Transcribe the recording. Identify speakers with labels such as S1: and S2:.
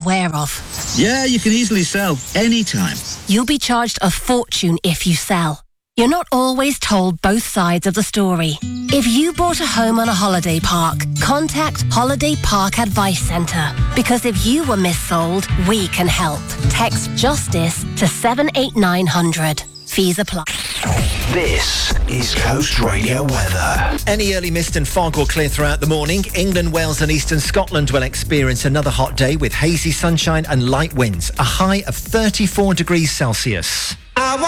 S1: aware of.
S2: Yeah, you can easily sell anytime.
S1: You'll be charged a fortune if you sell. You're not always told both sides of the story. If you bought a home on a holiday park, contact Holiday Park Advice Centre. Because if you were missold, we can help. Text JUSTICE to 78900. Fees apply.
S3: This is Coast Radio weather.
S4: Any early mist and fog will clear throughout the morning. England, Wales and eastern Scotland will experience another hot day with hazy sunshine and light winds. A high of 34 degrees Celsius.